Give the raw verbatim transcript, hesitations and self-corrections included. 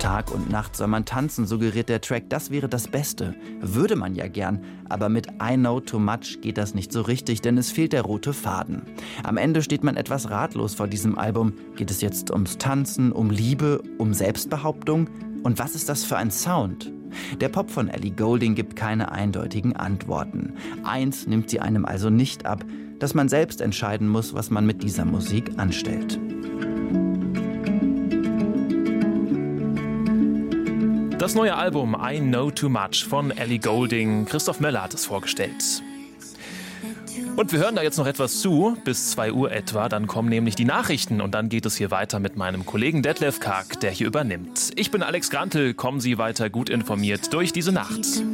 Tag und Nacht soll man tanzen, suggeriert der Track, das wäre das Beste. Würde man ja gern, aber mit I Know Too Much geht das nicht so richtig, denn es fehlt der rote Faden. Am Ende steht man etwas ratlos vor diesem Album. Geht es jetzt ums Tanzen, um Liebe, um Selbstbehauptung? Und was ist das für ein Sound? Der Pop von Ellie Goulding gibt keine eindeutigen Antworten. Eins nimmt sie einem also nicht ab, dass man selbst entscheiden muss, was man mit dieser Musik anstellt. Das neue Album I Know Too Much von Ellie Goulding. Christoph Möller hat es vorgestellt. Und wir hören da jetzt noch etwas zu, bis zwei Uhr etwa. Dann kommen nämlich die Nachrichten und dann geht es hier weiter mit meinem Kollegen Detlef Karg, der hier übernimmt. Ich bin Alex Grantel, kommen Sie weiter gut informiert durch diese Nacht.